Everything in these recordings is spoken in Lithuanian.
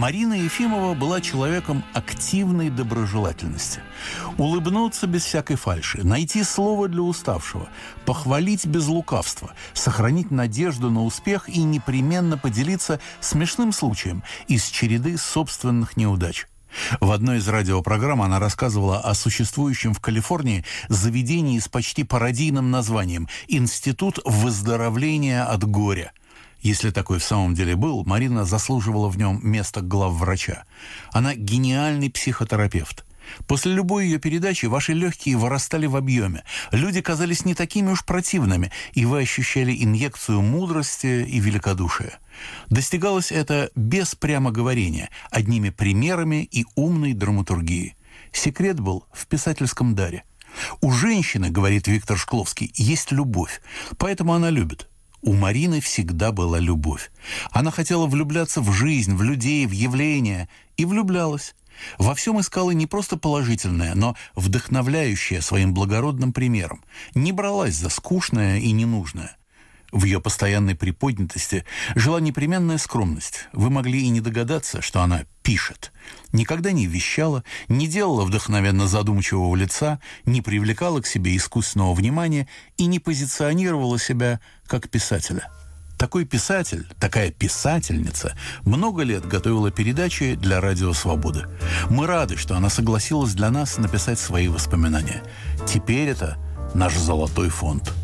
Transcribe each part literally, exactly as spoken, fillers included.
Марина Ефимова была человеком активной доброжелательности. Улыбнуться без всякой фальши, найти слово для уставшего, похвалить без лукавства, сохранить надежду на успех и непременно поделиться смешным случаем из череды собственных неудач. В одной из радиопрограмм она рассказывала о существующем в Калифорнии заведении с почти пародийным названием «Институт выздоровления от горя». Если такой в самом деле был, Марина заслуживала в нем место главврача. Она гениальный психотерапевт. После любой ее передачи ваши легкие вырастали в объеме. Люди казались не такими уж противными, и вы ощущали инъекцию мудрости и великодушия. Достигалось это без прямоговорения, одними примерами и умной драматургией. Секрет был в писательском даре. У женщины, говорит Виктор Шкловский, есть любовь, поэтому она любит. У Марины всегда была любовь. Она хотела влюбляться в жизнь, в людей, в явления, и влюблялась. Во всем искала не просто положительное, но вдохновляющее своим благородным примером. Не бралась за скучное и ненужное. В ее постоянной приподнятости жила непременная скромность. Вы могли и не догадаться, что она пишет. Никогда не вещала, не делала вдохновенно задумчивого лица, не привлекала к себе искусственного внимания и не позиционировала себя как писателя. Такой писатель, такая писательница много лет готовила передачи для «Радио Свобода». Мы рады, что она согласилась для нас написать свои воспоминания. Теперь это наш золотой фонд.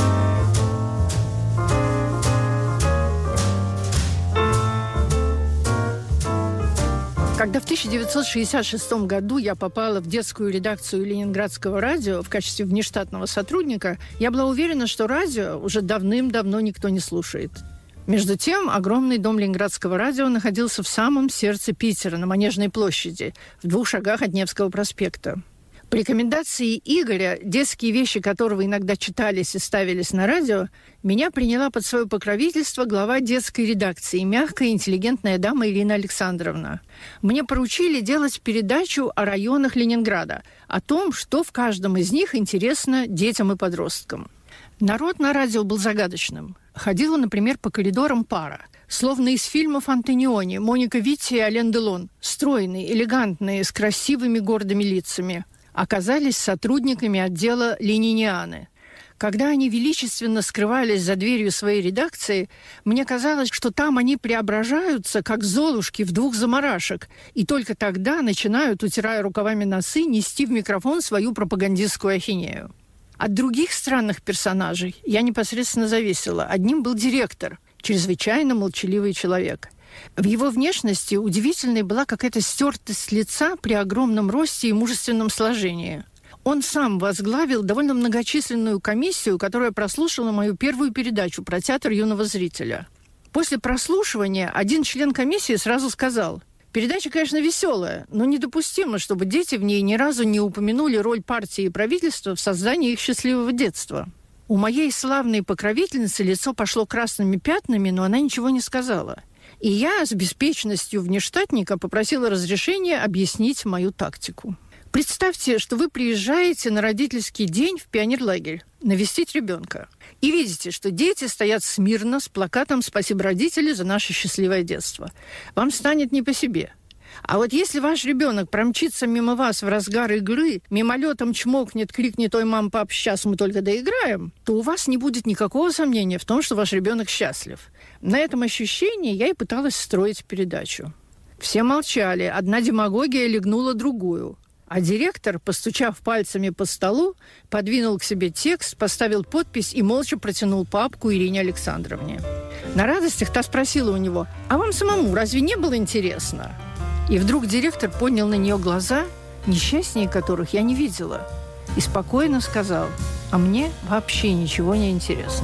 Когда в тысяча девятьсот шестьдесят шестом году я попала в детскую редакцию Ленинградского радио в качестве внештатного сотрудника, я была уверена, что радио уже давным-давно никто не слушает. Между тем, огромный дом Ленинградского радио находился в самом сердце Питера, на Манежной площади, в двух шагах от Невского проспекта. По рекомендации Игоря, детские вещи которого иногда читались и ставились на радио, меня приняла под свое покровительство глава детской редакции, мягкая, интеллигентная дама Ирина Александровна. Мне поручили делать передачу о районах Ленинграда, о том, что в каждом из них интересно детям и подросткам. Народ на радио был загадочным. Ходила, например, по коридорам пара, словно из фильмов Антониони, Моника Витти и Ален Делон, стройные, элегантные, с красивыми гордыми лицами. Оказались сотрудниками отдела «Ленинианы». Когда они величественно скрывались за дверью своей редакции, мне казалось, что там они преображаются, как золушки в двух замарашек, и только тогда начинают, утирая рукавами носы, нести в микрофон свою пропагандистскую ахинею. От других странных персонажей я непосредственно зависела. Одним был директор, чрезвычайно молчаливый человек. В его внешности удивительной была какая-то стертость лица при огромном росте и мужественном сложении. Он сам возглавил довольно многочисленную комиссию, которая прослушала мою первую передачу про театр юного зрителя. После прослушивания один член комиссии сразу сказал: «Передача, конечно, веселая, но недопустимо, чтобы дети в ней ни разу не упомянули роль партии и правительства в создании их счастливого детства». У моей славной покровительницы лицо пошло красными пятнами, но она ничего не сказала. И я с беспечностью внештатника попросила разрешения объяснить мою тактику. Представьте, что вы приезжаете на родительский день в пионерлагерь навестить ребенка. И видите, что дети стоят смирно с плакатом «Спасибо, родители, за наше счастливое детство». Вам станет не по себе. А вот если ваш ребенок промчится мимо вас в разгар игры, мимолетом чмокнет, крикнет: «Ой, мам, пап, сейчас мы только доиграем», то у вас не будет никакого сомнения в том, что ваш ребенок счастлив. На этом ощущении я и пыталась строить передачу. Все молчали, одна демагогия легнула другую. А директор, постучав пальцами по столу, подвинул к себе текст, поставил подпись и молча протянул папку Ирине Александровне. На радостях та спросила у него: «А вам самому разве не было интересно?» И вдруг директор поднял на нее глаза, несчастнее которых я не видела, и спокойно сказал: «А мне вообще ничего не интересно».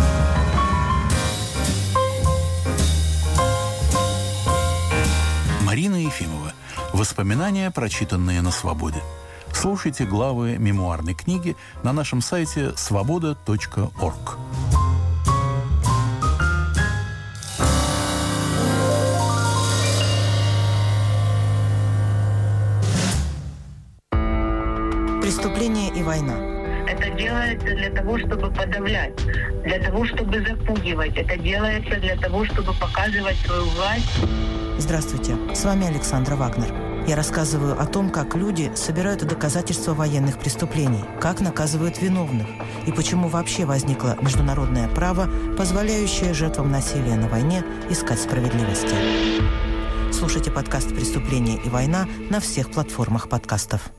Марина Ефимова. Воспоминания, прочитанные на «Свободе». Слушайте главы мемуарной книги на нашем сайте свобода точка орг. Преступление и война. Это делается для того, чтобы подавлять, для того, чтобы запугивать. Это делается для того, чтобы показывать свою власть. Здравствуйте, с вами Александра Вагнер. Я рассказываю о том, как люди собирают доказательства военных преступлений, как наказывают виновных и почему вообще возникло международное право, позволяющее жертвам насилия на войне искать справедливости. Слушайте подкаст «Преступление и война» на всех платформах подкастов.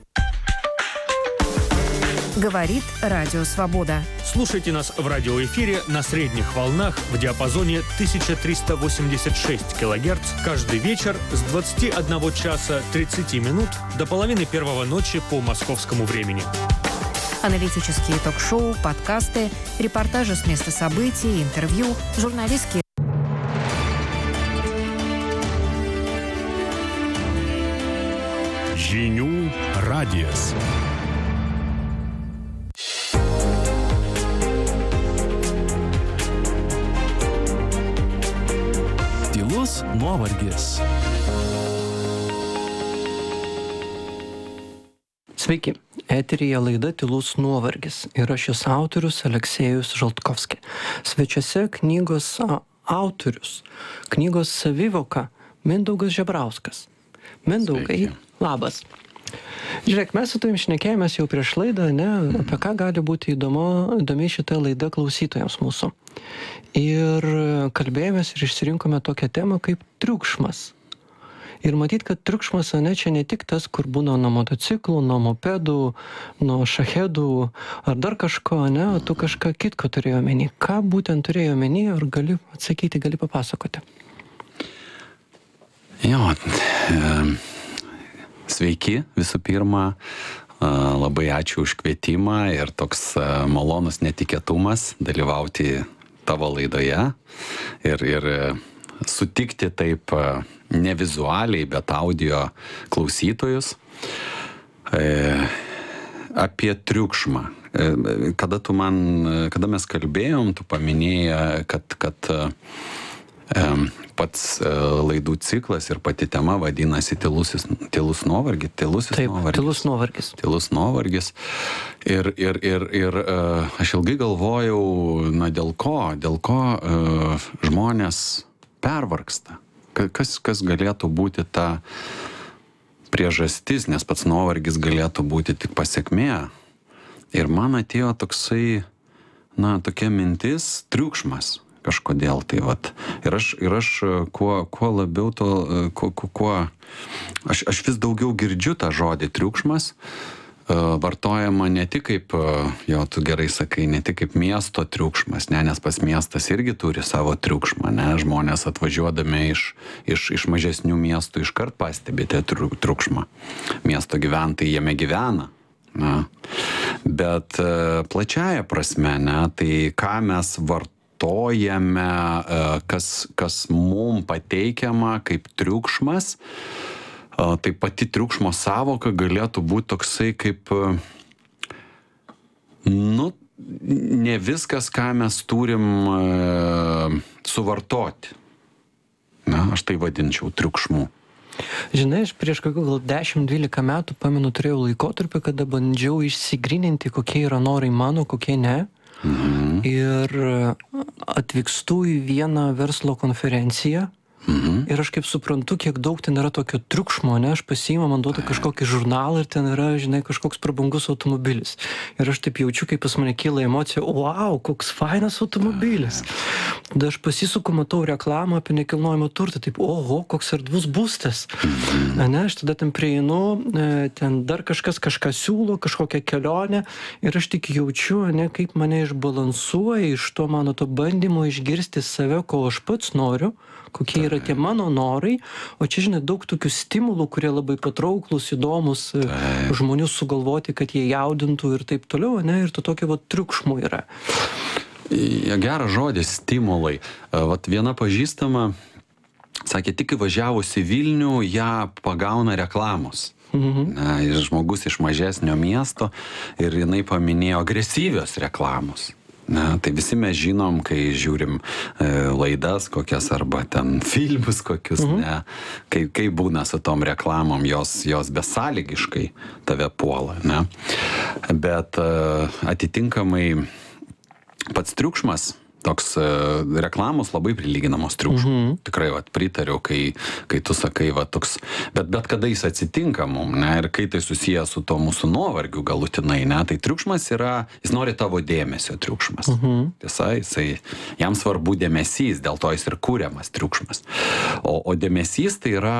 Говорит Радио Свобода. Слушайте нас в радиоэфире на средних волнах в диапазоне тысяча триста восемьдесят шесть килогерц каждый вечер с двадцати одного часа тридцати минут до половины первого ночи по московскому времени. Аналитические ток-шоу, подкасты, репортажи с места событий, интервью, журналистские... Žinių radijas. Tylus nuovargis. Sveiki, eteryje laida Tylus nuovargis ir aš jos autorius Aleksejus Žaltkovski. Svečiuose knygos autorius, knygos savivoka Mindaugas Žebrauskas. Mindaugai, Sveiki. Labas. Žiūrėk, mes su tavim šnekėjomės jau prieš laidą, ne, apie ką gali būti įdomu, įdomi šita laida klausytojams mūsų. Ir kalbėjomės ir išsirinkome tokią temą kaip triukšmas. Ir matyt, kad triukšmas, ne, čia ne tik tas, kur būna nuo motociklų, nuo mopedų, nuo šahedų ar dar kažko, ne, o tu kažką kitko turėjo omeny. Ką būtent turėjo omeny, ar gali atsakyti, gali papasakoti? Jo, e... Sveiki, visų pirma, labai ačiū už kvietimą ir toks malonus netikėtumas dalyvauti tavo laidoje ir, ir sutikti taip ne vizualiai, bet audio klausytojus. E, apie triukšmą. E, kada, tu man, kada mes kalbėjom, tu paminėjai, kad, kad e, pats laidų ciklas ir pati tema vadinasi Tylusis, tylus nuovargis, tylusis Taip, nuovargis. Tylus nuovargis. Tylus nuovargis. Ir, ir, ir, ir uh, aš ilgai galvojau, na dėl ko, dėl ko uh, žmonės pervargsta. Kas, kas galėtų būti ta priežastis, nes pats nuovargis galėtų būti tik pasekmė. Ir man atėjo toksai, na, tokia mintis, triukšmas. Kažkodėl tai vat. Ir aš, ir aš kuo, kuo labiau to, kuo, kuo, aš, aš vis daugiau girdžiu tą žodį triukšmas, vartojama ne tik kaip, jau tu gerai sakai, ne tik kaip miesto triukšmas, ne, nes pas miestas irgi turi savo triukšmą, ne, žmonės atvažiuodami iš, iš, iš mažesnių miestų iškart pastebite triukšmą. Miesto gyventojai jame gyvena. Na. Bet plačiaja prasme, ne, tai ką mes vartojame, kas, kas mum pateikiama kaip triukšmas, tai pati triukšmo sąvoka galėtų būti toksai kaip, nu, ne viskas, ką mes turim suvartoti. Na, aš tai vadinčiau triukšmu. Žinai, aš prieš kokių gal dešimt dvylika metų, pamenu, turėjau laikotarpį, kada bandžiau išsigryninti, kokie yra norai mano, kokie ne. Mhm. Ir atvykstu į vieną verslo konferenciją. Mhm. Ir aš kaip suprantu, kiek daug ten yra tokio triukšmo, ne, aš pasiimu, man duoda kažkokį žurnalą ir ten yra, žinai, kažkoks prabangus automobilis. Ir aš taip jaučiu, kaip pas mane kyla emocija, wow, koks fainas automobilis. Tada aš pasisuku, matau reklamą apie nekilnojamą turtą, taip, oho, koks erdvus būstas. Mhm. Ne, aš tada ten prieinu, ten dar kažkas kažką siūlo, kažkokią kelionę ir aš tik jaučiu, ne, kaip mane išbalansuoja iš to mano to bandymo išgirsti save, ko aš pats noriu, kokie yra tie mano norai, o čia, žinai, daug tokių stimulų, kurie labai patrauklus, įdomus, Taip. Žmonių sugalvoti, kad jie jaudintų ir taip toliau, ne, ir to tokio va triukšmo yra. Ja, geras žodis, stimulai. Vat viena pažįstama, sakė, tik įvažiavus į Vilnių, ją pagauna reklamos. Mhm. Na, žmogus iš mažesnio miesto ir jinai paminėjo agresyvios reklamos. Na, tai visi mes žinom, kai žiūrim e, laidas kokias arba ten filmus kokius, mhm. ne, kai, kai būna su tom reklamom, jos, jos besąlygiškai tave puola, ne. Bet e, atitinkamai pats triukšmas, toks reklamos labai prilyginamos triukšmui. Mhm. Tikrai, vat, pritariu, kai, kai tu sakai, va, toks, bet, bet kada jis atsitinka mum, ne, ir kai tai susijęs su to mūsų nuovargiu galutinai, ne, tai triukšmas yra, jis nori tavo dėmesio triukšmas. Mhm. Tiesa, jisai, jam svarbu dėmesys, dėl to jis ir kūriamas triukšmas. O, o dėmesys tai yra,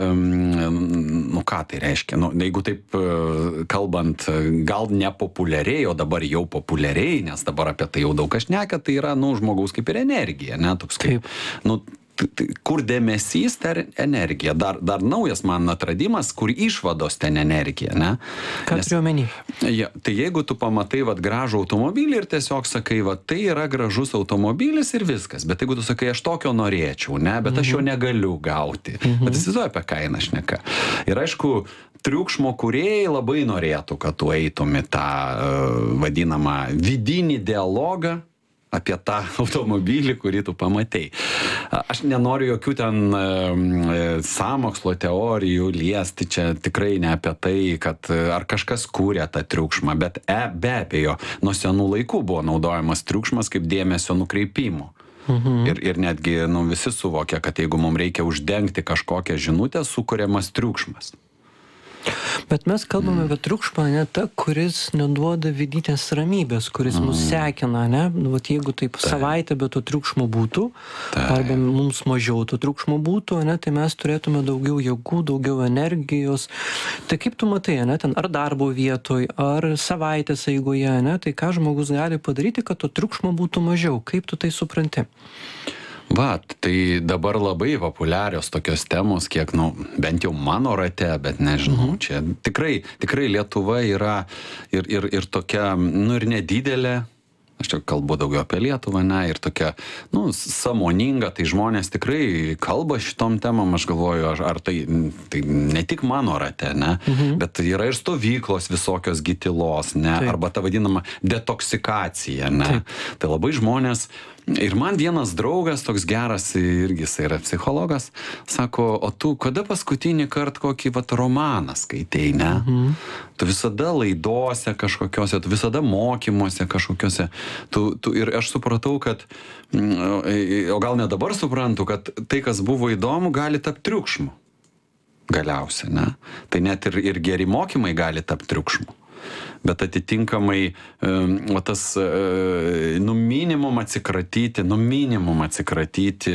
um, nu ką tai reiškia, nu, jeigu taip uh, kalbant, gal nepopuliariai, o dabar jau populiariai, nes dabar apie tai jau daug kas šneka, tai yra, nu, žmogaus kaip ir energija, ne, toks kaip, nu, kur dėmesys, tai energija. Dar, dar naujas man atradimas, kur išvados ten energija, ne? Ką turiu omeny? Ja, tai jeigu tu pamatai, vat, gražų automobilį ir tiesiog sakai, vat, tai yra gražus automobilis ir viskas, bet jeigu tu sakai, aš tokio norėčiau, ne, bet aš jo negaliu gauti, mhm. bet įsivaizduoju apie kainą šneka. Ir aišku, triukšmo kūrėjai labai norėtų, kad tu eitum į tą uh, vadinamą vidinį dialogą apie tą automobilį, kurį tu pamatei. Aš nenoriu jokių ten e, sąmokslo teorijų liesti, čia tikrai ne apie tai, kad ar kažkas kūrė tą triukšmą, bet e, be abejo, nuo senų laikų buvo naudojamas triukšmas kaip dėmesio nukreipimo. Mhm. Ir, ir netgi nu, visi suvokia, kad jeigu mums reikia uždengti kažkokią žinutę, sukuriamas triukšmas. Bet mes kalbame apie triukšmą, ne ta, kuris neduoda vidinės ramybės, kuris mm. mus sekina, ne? Nu, vat, jeigu taip tai. Savaitę be to triukšmo būtų, tai. Arba mums mažiau to triukšmo būtų, ne, tai mes turėtume daugiau jėgų, daugiau energijos. Tai kaip tu matai, ne, ten ar darbo vietoj, ar savaitės eigoje, ne, tai ką žmogus gali padaryti, kad to triukšmo būtų mažiau? Kaip tu tai supranti? Va, tai dabar labai populiarios tokios temos, kiek, nu, bent jau mano rate, bet nežinau, čia tikrai, tikrai Lietuva yra ir, ir, ir tokia, nu, ir nedidelė, aš čia kalbu daugiau apie Lietuvą, ne, ir tokia, nu, sąmoninga, tai žmonės tikrai kalba šitom temom, aš galvoju, ar, ar tai, tai ne tik mano rate, ne, mhm. bet yra ir stovyklos visokios gytilos, ne, taip. Arba ta vadinama detoksikacija, ne, taip. Tai labai žmonės. Ir man vienas draugas, toks geras, irgi jis yra psichologas, sako, o tu kada paskutinį kartą kokį vat romaną skaitei, ne? Mhm. Tu visada laidose kažkokiose, tu visada mokymuose kažkokiose. Tu, tu, ir aš supratau, kad, o gal ne dabar suprantu, kad tai, kas buvo įdomu, gali tapti triukšmu. Galiausiai, ne? Tai net ir, ir geri mokymai gali tapti triukšmu. Bet atitinkamai o tas, nu, minimum atsikratyti, nu, minimum atsikratyti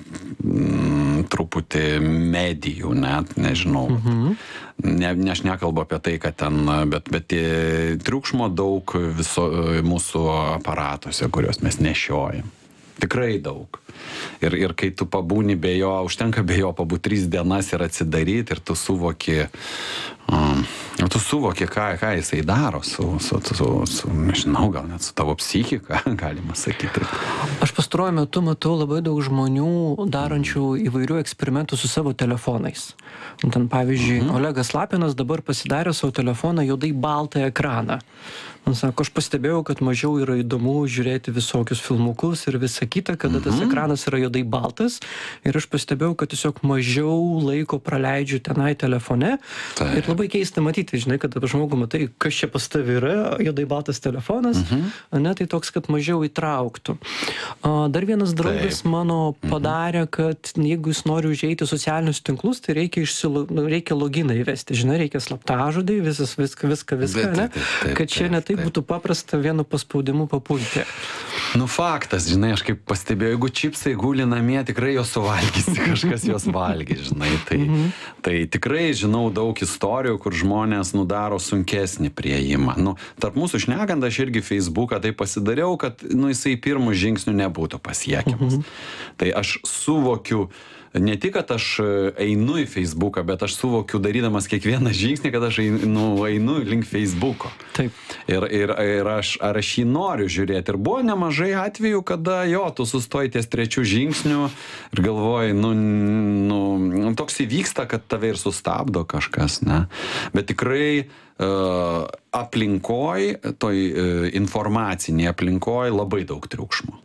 m, truputį medijų, net, nežinau. Mhm. Ne, ne, aš nekalbu apie tai, kad ten, bet, bet triukšmo daug viso mūsų aparatuose, kuriuos mes nešiojam. Tikrai daug. Ir, ir kai tu pabūni be jo, užtenka be jo pabūti tris dienas ir atsidaryti, ir tu suvoki, um, tu suvoki, ką, ką jisai daro su, su, su, su, nežinau, gal net su tavo psichika, galima sakyti. Aš pastaruoju metu matau labai daug žmonių darančių įvairių eksperimentų su savo telefonais. Ten, pavyzdžiui, mhm. Olegas Lapinas dabar pasidarė savo telefoną juodai baltą ekraną. Man sako, aš pastebėjau, kad mažiau yra įdomu žiūrėti visokius filmukus ir visą kitą, kada tas mm-hmm. ekranas yra juodai baltas. Ir aš pastebėjau, kad tiesiog mažiau laiko praleidžiu tenai telefone. Tai. Ir labai keista matyti, žinai, kad žmogų matai, kas čia pas tavi yra, juodai baltas telefonas, mm-hmm. ne, tai toks, kad mažiau įtrauktų. Dar vienas draugas tai. Mano padarė, kad jeigu jis nori užeiti socialinius tinklus, tai reikia, išsilo, reikia loginą įvesti, žinai, reikia slaptažodį, visas, viską, viską, viską, ne? Taip, taip, kad čia net tai būtų paprasta vienu paspaudimu papulti. Nu faktas, žinai, aš kaip pastebėjau, jeigu čipsai guli namie, tikrai jos suvalgysi, kažkas jos valgys, žinai. Tai, mm-hmm. tai tikrai žinau daug istorijų, kur žmonės nudaro sunkesnį priėjimą. Nu, tarp mūsų šnekant, aš irgi Facebooką tai pasidariau, kad nu, jisai pirmų žingsnių nebūtų pasiekiamas. Mm-hmm. Tai aš suvokiu, ne tik, kad aš einu į Facebooką, bet aš suvokiu darydamas kiekvieną žingsnį, kad aš einu, einu link Facebooko. Taip. Ir, ir, ir aš, ar aš jį noriu žiūrėti. Ir buvo nemažai atvejų, kada jo, tu sustoji ties trečių žingsnių ir galvoji, nu, nu, toks įvyksta, kad tave ir sustabdo kažkas, ne? Bet tikrai uh, aplinkoj, toj uh, informaciniai aplinkoj labai daug triukšmo,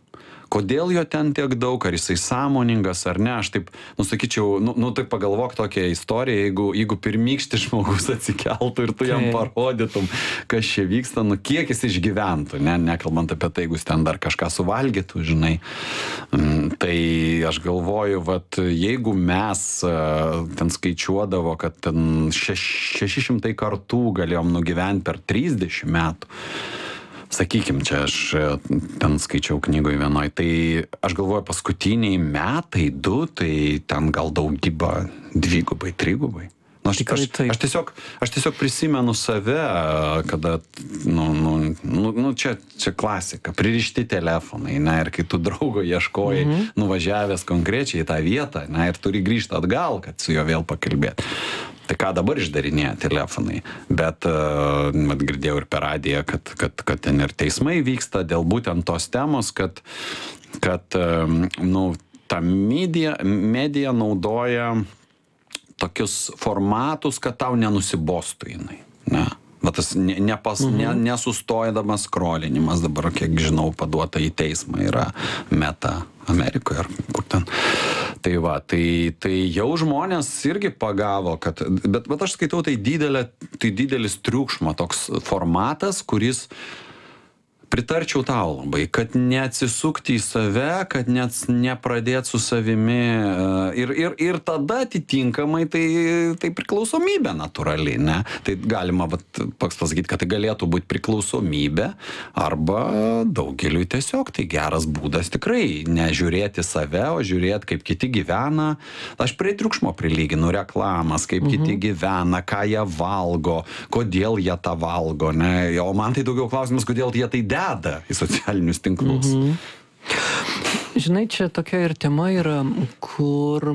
Kodėl jo ten tiek daug, ar jisai sąmoningas, ar ne, aš taip, nusakyčiau, nu, nu taip pagalvok tokią istoriją, jeigu, jeigu pirmykštis žmogus atsikeltų ir tu jam parodytum, kas čia vyksta, nu kiek jis išgyventų, ne, nekalbant apie tai, jeigu jis ten dar kažką suvalgytų, žinai. Tai aš galvoju, vat, jeigu mes ten skaičiuodavo, kad ten šeši šimtai kartų galėjom nugyventi per trisdešimt metų, sakykim, čia aš ten skaičiau knygoje vienoj, tai aš galvoju, paskutiniai metai, du, tai ten gal daugybą dvigubai, trigubai. Nu, aš, aš, aš, tiesiog, aš tiesiog prisimenu save, kada, nu, nu, nu, nu čia, čia klasika, pririšti telefonai, na, ir kai tu draugo ieškojai, mhm. nuvažiavęs konkrečiai į tą vietą, na, ir turi grįžti atgal, kad su juo vėl pakalbėti. Tai ką dabar išdarinėja telefonai, bet uh, girdėjau ir per radiją, kad, kad, kad ten ir teismai vyksta dėl būtent tos temos, kad, kad um, nu, ta medija, medija naudoja tokius formatus, kad tau nenusibostų jinai. Ne? Va tas ne, nepas, mhm. ne, nesustojamas skrolinimas, dabar, kiek žinau, paduota į teismą yra Meta Amerikoje ar kur ten. Tai va, tai, tai jau žmonės irgi pagavo, kad, bet, bet aš skaitau, tai, didelė, tai didelis triukšmo toks formatas, kuris pritarčiau tau labai, kad neatsisukti į save, kad net nepradėti su savimi ir, ir, ir tada atitinkamai tai, tai priklausomybė natūraliai, ne? Tai galima vat, pasakyti, kad tai galėtų būti priklausomybė arba daugeliui tiesiog tai geras būdas tikrai nežiūrėti save, o žiūrėti, kaip kiti gyvena. Aš prie triukšmo prilyginu reklamas, kaip mhm. kiti gyvena, ką jie valgo, kodėl jie tą valgo, ne? O man tai daugiau klausimas, kodėl jie tai deda į socialinius tinklus. Mhm. Žinai, čia tokia ir tema yra, kur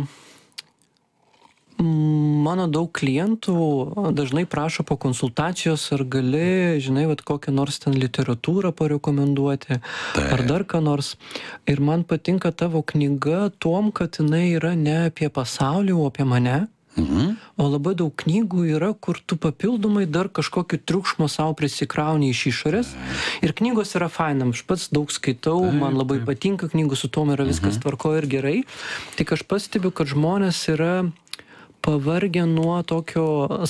mano daug klientų dažnai prašo po konsultacijos, ar gali, žinai, vat, kokią nors ten literatūrą parekomenduoti, tai. Ar dar ką nors. Ir man patinka tavo knyga tom, kad jinai yra ne apie pasaulį, o apie mane. Mhm. O labai daug knygų yra, kur tu papildomai dar kažkokį triukšmą savo prisikrauni iš išorės. Ir knygos yra fainam, aš pats daug skaitau, taip, man labai taip. Patinka knygų, su tom yra viskas mhm. tvarko ir gerai. Tik aš pastebiu, kad žmonės yra pavargę nuo tokio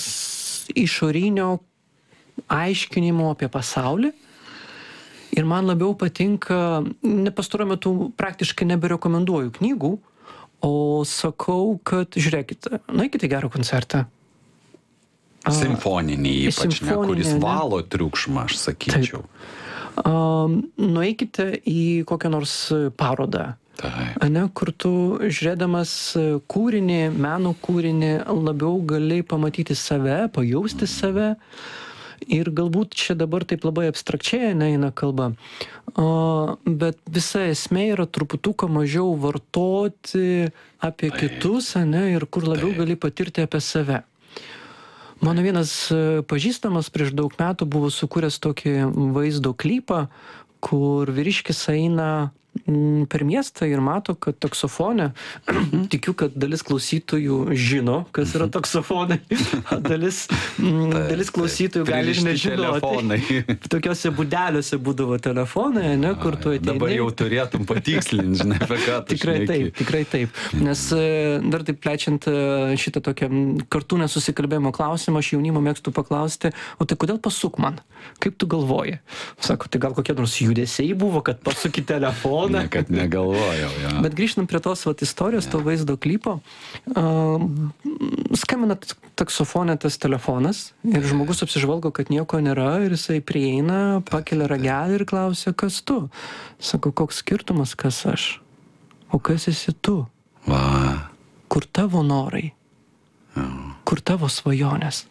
išorinio aiškinimo apie pasaulį. Ir man labiau patinka, nepastaruoju metu praktiškai neberekomenduoju knygų, o sakau, kad žiūrėkite, nueikite gerą koncertą. Simfoninį ypač, Simfoninį, ne, kuris valo triukšmą, aš sakyčiau. Um, nueikite į kokią nors parodą. Ne, kur tu žiūrėdamas kūrinį, meno kūrinį, labiau gali pamatyti save, pajausti save. Ir galbūt čia dabar taip labai abstrakčiai neina kalba, o, bet visa esmė yra truputuką mažiau vartoti apie taip. Kitus, ne, ir kur labiau taip. Gali patirti apie save. Mano vienas pažįstamas prieš daug metų buvo sukūręs tokį vaizdo klipą, kur vyriškis eina per miestą ir mato, kad taksofone, tikiu, kad dalis klausytojų žino, kas yra taksofonai, dalis, dalis klausytojų gali nežinoti. Tokiuose budeliuose būdavo telefonai, ne, kur tu ateini. Dabar jau turėtum patikslinti, žinai, apie ką tu tikrai šneki. Taip, tikrai taip. Nes dar taip plečiant šitą tokią kartu nesusikalbėjimo klausimą, aš jaunimo mėgstu paklausti, o tai kodėl pasuk man? Kaip tu galvoji? Sako, tai gal kokie nors judesiai buvo, kad pasuki telefoną? Ne, kad negalvojau, ja. Bet grįžtant prie tos vat, istorijos, ja. To vaizdo klipo, uh, skambina taksofone tas telefonas ir žmogus apsižvalgo, kad nieko nėra ir jisai prieina, pakelia ragelį ir klausia, kas tu? Sako, koks skirtumas, kas aš? O kas esi tu? Va. Kur tavo norai? Ja. Kur tavo svajonės?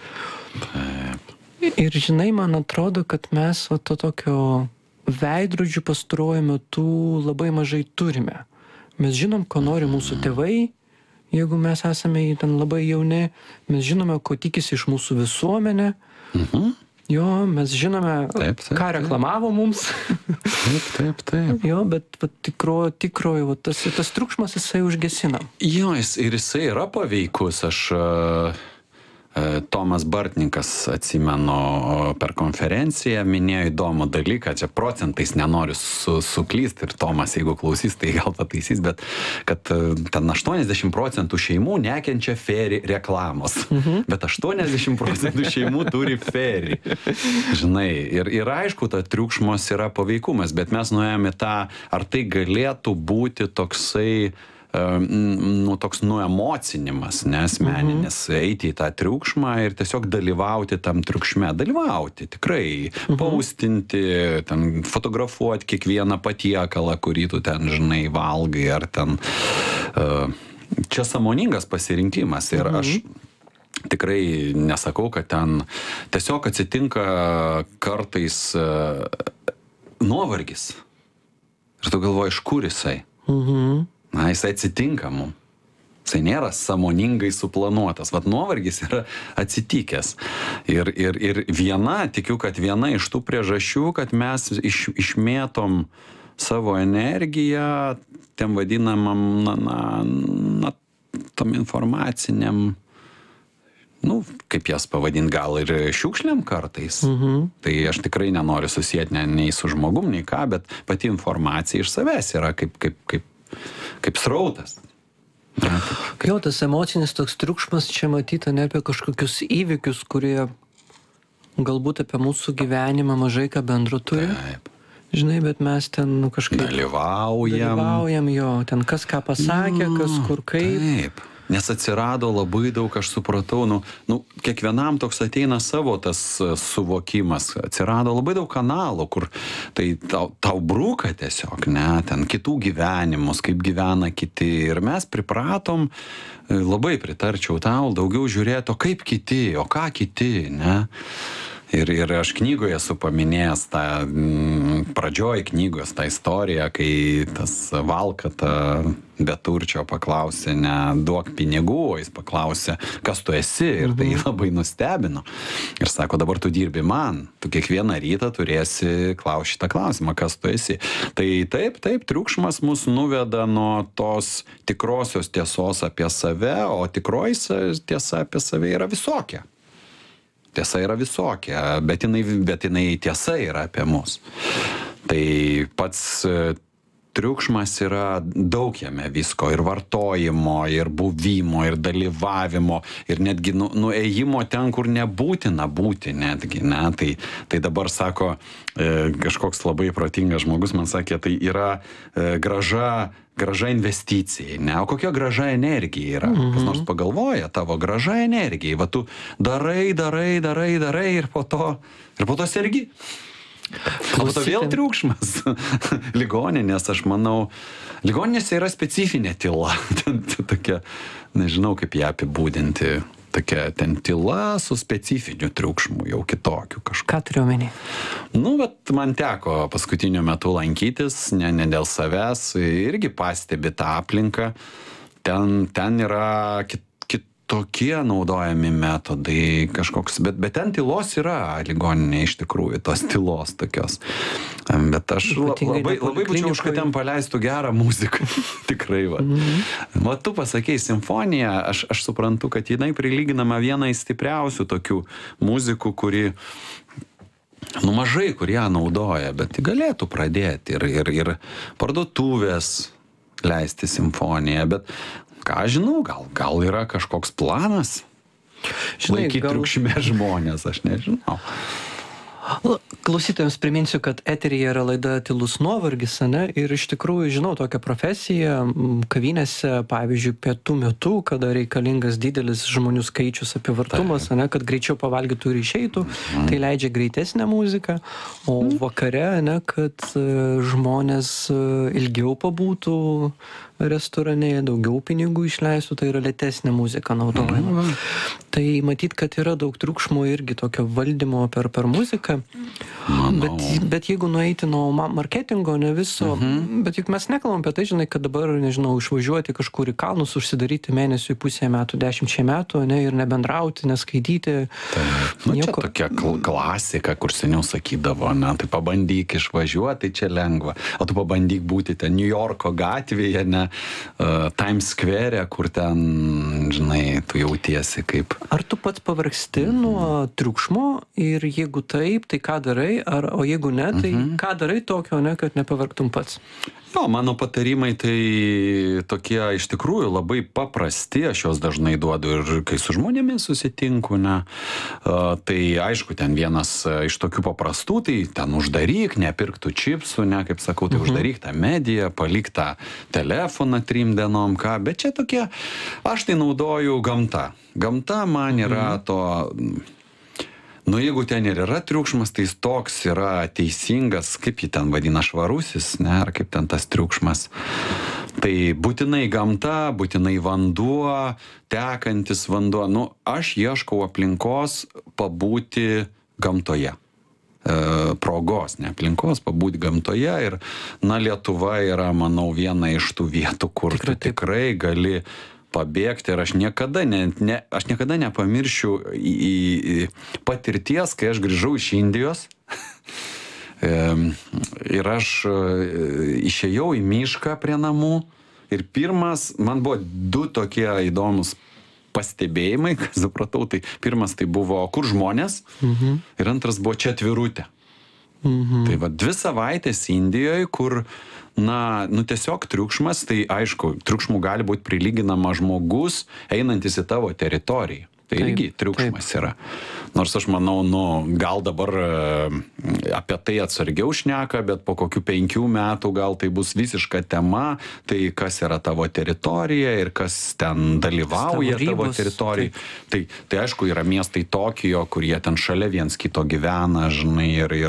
Taip. Ir žinai, man atrodo, kad mes va, to tokio veidrodžių pastaruoju metu labai mažai turime. Mes žinom, ko nori mūsų tėvai, jeigu mes esame ten labai jauni, mes žinome, ko tikisi iš mūsų visuomenė. Mhm. Jo, mes žinome, taip, taip, ką reklamavo mums. Taip, taip, taip. Jo, bet va, tikro, tikroji, va, tas, tas triukšmas jisai užgesina. Jo, jis, ir jisai yra paveikus. Aš... Uh... Tomas Bartninkas, atsimenu, per konferenciją minėjo įdomų dalyką, čia procentais nenoriu su, suklysti ir Tomas, jeigu klausys, tai gal pataisys, bet kad ten aštuoniasdešimt procentų šeimų nekenčia feri reklamos, mhm. bet aštuoniasdešimt procentų šeimų turi feri. Žinai, ir, ir aišku, ta triukšmos yra paveikumas, bet mes nuėjome tą, ar tai galėtų būti toksai nu, toks nuemocinimas, nesmeninis, mhm. eiti į tą triukšmą ir tiesiog dalyvauti tam triukšme, dalyvauti, tikrai, mhm. paustinti, ten, fotografuoti kiekvieną patiekalą, kurį tu ten, žinai, valgai, ar ten, uh, čia sąmoningas pasirinkimas ir mhm. aš tikrai nesakau, kad ten tiesiog atsitinka kartais uh, nuovargis ir tu galvoji, iš kur jisai. Mhm. Na, jisai atsitinka mum. Jisai nėra sąmoningai suplanuotas. Vat nuovargis yra atsitikęs. Ir, ir, ir viena, tikiu, kad viena iš tų priežasčių, kad mes iš, išmėtom savo energiją tiem vadinamam, na, na, na tom informaciniam, nu, kaip jas pavadint, gal ir šiukšliam kartais. Mhm. Tai aš tikrai nenoriu susijęti ne, nei su žmogum, nei ką, bet pati informacija iš savęs yra kaip, kaip, kaip kaip srautas. Ja, kaip... Jo, tas emocinis toks triukšmas čia matyta ne apie kažkokius įvykius, kurie galbūt apie mūsų gyvenimą mažai ką bendro turi. Taip. Žinai, bet mes ten nu, kažkaip... Dalyvaujam. Dalyvaujam, jo. Ten kas ką pasakė, mm, kas kur kaip. Taip. Nes atsirado labai daug, aš supratau, nu, nu, kiekvienam toks ateina savo tas suvokimas, atsirado labai daug kanalų, kur tai tau, tau brūka tiesiog, ne, ten kitų gyvenimus, kaip gyvena kiti ir mes pripratom, labai pritarčiau tau, daugiau žiūrėto, kaip kiti, o ką kiti, ne. Ir, ir aš knygoje esu paminėjęs tą, m, pradžioj knygos tą istoriją, kai tas Valkata beturčio paklausė, ne duok pinigų, o jis paklausė, kas tu esi, ir tai labai nustebino. Ir sako, dabar tu dirbi man, tu kiekvieną rytą turėsi klausti šitą klausimą, kas tu esi. Tai taip, taip, triukšmas mus nuveda nuo tos tikrosios tiesos apie save, o tikroji tiesa apie save yra visokia. Tiesa yra visokia, bet jinai, bet jinai tiesa yra apie mus. Tai pats triukšmas yra daug jame visko, ir vartojimo, ir buvimo, ir dalyvavimo, ir netgi nu, nuėjimo ten, kur nebūtina būti netgi, ne? Tai, tai dabar sako, e, kažkoks labai protingas žmogus man sakė, tai yra e, graža, graža investicijai, ne? O kokia graža energija yra? Mhm. Kas nors pagalvoja, tavo graža energijai, va tu darai, darai, darai, darai ir po to, ir po to sergi. O po to vėl triukšmas. Ligoninės, aš manau, ligoninėse yra specifinė tyla. Tokia, nežinau kaip ją apibūdinti, tokia ten tyla su specifiniu triukšmu, jau kitokiu kažkokiu. Ką turiu omeny? Nu, bet man teko paskutiniu metu lankytis, ne, ne dėl savęs, irgi pastebi tą aplinką. Ten, ten yra kit, tokie naudojami metodai kažkoks, bet, bet ten tylos yra ligoninė iš tikrųjų, tos tylos tokios. Bet aš labai, labai būčiau už, kad ten paleistų gerą muziką. Tikrai, va. Mm-hmm. Va, tu pasakei simfoniją, aš, aš suprantu, kad jinai prilyginama vienai stipriausių tokių muzikų, kuri, nu, mažai kur ją naudoja, bet galėtų pradėti ir, ir, ir parduotuvės leisti simfoniją, bet ką žinau, gal, gal yra kažkoks planas laikyti gal... triukšme žmonės, aš nežinau. Klausytojams priminsiu, kad eteryje yra laida Tylus nuovargis, ne? Ir iš tikrųjų žinau tokią profesiją kavinėse, pavyzdžiui, pietų metu, kada reikalingas didelis žmonių skaičius apivartumas, ne? Kad greičiau pavalgytų ir išeitų, mm. tai leidžia greitesnę muziką, o mm. vakare, ne? Kad žmonės ilgiau pabūtų restorane, daugiau pinigų išleistų, tai yra lėtesnė muzika naudojama. Mm. Tai matyt, kad yra daug triukšmo irgi tokio valdymo per, per muziką. Bet, bet jeigu nueiti nuo marketingo, ne viso, mhm. bet juk mes nekalbam apie tai, žinai, kad dabar, nežinau, išvažiuoti kažkur į kalnus, užsidaryti mėnesių į pusę metų, dešimčiai metų, ne, ir nebendrauti, neskaityti. Tai, nu, nieko... Čia tokia kl- klasika, kur seniau sakydavo, ne, tai pabandyk išvažiuoti, tai čia lengva. O tu pabandyk būti ten New Yorko gatvėje, ne, uh, Times Square, kur ten, žinai, tu jautiesi kaip... Ar tu pats pavargsti mm-hmm. nuo triukšmo ir jeigu taip, tai ką darai, ar, o jeigu ne, tai mm-hmm. ką darai tokio, ne, kad nepavargtum pats? Jo, mano patarimai tai tokie iš tikrųjų labai paprasti, aš juos dažnai duodu ir kai su žmonėmis susitinku, ne, uh, tai aišku, ten vienas iš tokių paprastų, tai ten uždaryk, nepirktų čipsų, ne, kaip sakau, tai mhm. uždaryk tą mediją, palik tą telefoną trim dienom, ką, bet čia tokie, aš tai naudoju gamta. Gamta man yra mhm. to... Nu, jeigu ten ir yra triukšmas, tai jis toks yra teisingas, kaip jį ten vadina, švarusis, ne, ar kaip ten tas triukšmas. Tai būtinai gamta, būtinai vanduo, tekantis vanduo. Nu, aš ieškau aplinkos pabūti gamtoje. E, progos, ne aplinkos, pabūti gamtoje. Ir, na, Lietuva yra, manau, viena iš tų vietų, kur tikrai, tu tikrai gali... pabėgti ir aš niekada, ne, ne, aš niekada nepamiršiu į, į, į patirties, kai aš grįžau iš Indijos ir aš išėjau į mišką prie namų ir pirmas, man buvo du tokie įdomus pastebėjimai, kai supratau, tai pirmas tai buvo kur žmonės mhm. ir antras buvo čia atvirutė. Mhm. Tai va, dvi savaitės Indijoje, kur na, nu tiesiog triukšmas, tai aišku, triukšmų gali būti prilyginama žmogus, einantis į tavo teritoriją. Tai taip, irgi triukšmas taip. Yra. Nors aš manau, nu, gal dabar apie tai atsargiau šneka, bet po kokių penkių metų gal tai bus visiška tema, tai kas yra tavo teritorija ir kas ten dalyvauja tavo, tavo teritorijai. Tai, tai aišku, yra miestai Tokijo, kurie ten šalia viens kito gyvena, žinai, ir, ir